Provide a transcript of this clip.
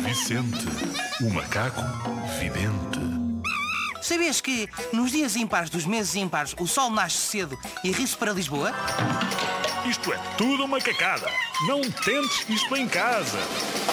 Vicente, o macaco vidente. Sabias que nos dias ímpares dos meses ímpares o sol nasce cedo e ri-se para Lisboa? Isto é tudo uma cacada. Não tentes isto em casa.